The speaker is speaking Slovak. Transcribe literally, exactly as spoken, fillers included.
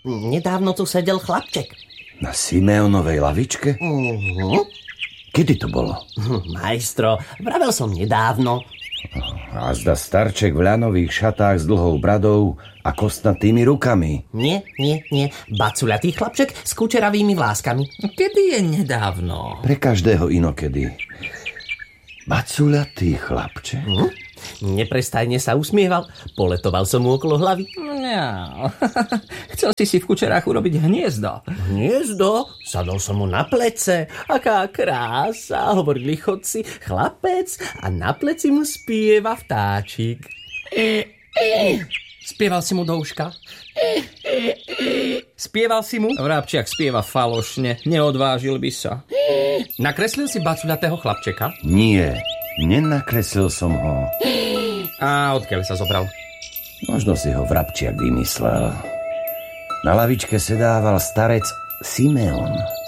Nedávno tu sedel chlapček. Na Simeonovej lavičke? Uh-huh. Kedy to bolo? Majstro, vravel som nedávno. A zda starček v ľanových šatách s dlhou bradou a kostnatými rukami. Nie, nie, nie. Bacuľatý chlapček s kučeravými vláskami. Kedy je nedávno? Pre každého inokedy. Bacuľatý chlapček? Hm? Neprestajne sa usmieval. Poletoval som mu okolo hlavy. No, chcel si si v kučerách urobiť hniezdo. Hniezdo? Sadol som mu na plece. Aká krása, hovorili chodci. Chlapec a na pleci mu spieva vtáčik. Spieval si mu do uška? Spieval si mu? Vrabčiak spieva falošne. Neodvážil by sa. Nakreslil si bacuľatého chlapčeka? Nie, nenakreslil som ho. A odkiaľ sa zobral? Možno si ho vrabčiak vymyslel. Na lavičke sedával starec Simeon.